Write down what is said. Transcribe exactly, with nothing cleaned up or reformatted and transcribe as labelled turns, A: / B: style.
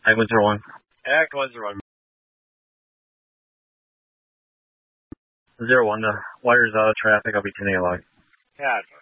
A: Ag one zero one.
B: Ag one zero one.
A: Zero one, the wire's out of traffic. I'll be ten A log.
B: Yeah.